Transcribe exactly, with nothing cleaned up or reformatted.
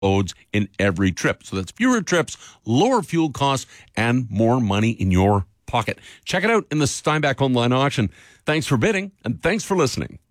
loads in every trip. So that's fewer trips, lower fuel costs, and more money in your pocket. Check it out in the Steinbach online auction. Thanks for bidding, and thanks for listening.